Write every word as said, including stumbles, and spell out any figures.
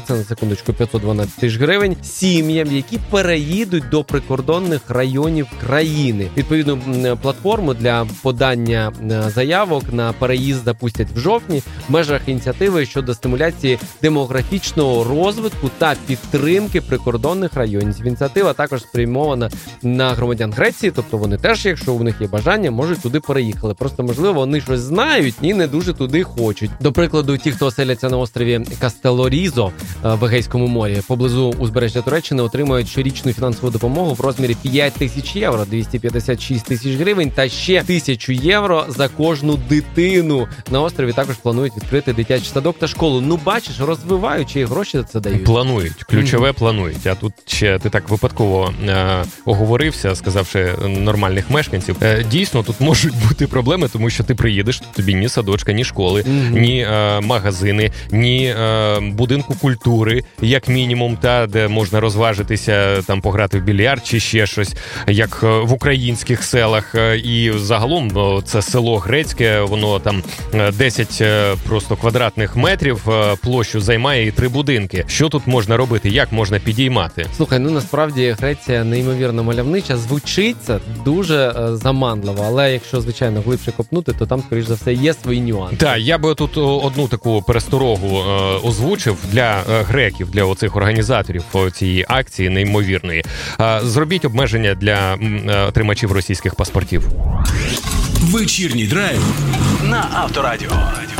це на секундочку п'ятсот дванадцять тисяч гривень, сім'ям, які переїдуть до прикордонних районів країни. Відповідну платформу для подання заявок на переїзд запустять в жовтні в межах ініціативи щодо стимуляції демографічного розвитку та підтримки прикордонних районів. Ініціатива також спрямована на громадян Греції, тобто вони теж, якщо у них є бажання, можуть туди переїхали. Просто, можливо, вони щось знають і не дуже туди хочуть. До прикладу, ті, хто оселяться на острові Кастелорізо в Егейському морі, поблизу узбережжя Туреччини, отримують щорічну фінансову допомогу в розмірі п'ять тисяч євро, двісті п'ятдесят шість тисяч гривень та ще тисячу євро за кожну дитину. На острові також планують відкрити дитячий садок та школу. Ну, бачиш, розвивають, чи гроші за це дають. Планують. Ключове mm-hmm. планують. А тут ще ти так випадково е, оговорився, сказавши нормальних мешканців. Е, дійсно, тут можуть бути проблеми, тому що ти приїдеш, тобі ні садочка, ні школи, mm-hmm. ні е, магазини, ні е, будинку культури, як мінімум, та де можна розважитися, там пограти в більярд чи ще щось, як в українських селах. І загалом це село грецьке, воно там десять просто квадратних метрів площу займає і три будинки. Що тут можна робити? Як можна підіймати? Слухай, ну насправді Греція неймовірно мальовнича. Звучить це дуже заманливо, але якщо, звичайно, глибше копнути, то там, скоріш за все, є свої нюанси. Так, я би тут одну таку пересторогу е, озвучив для е, греків, для оцих організаторів цієї акції неймовірної. Е, зробіть обмеження для е, тримачів російських паспортів. Вечірній драйв на Авторадіо.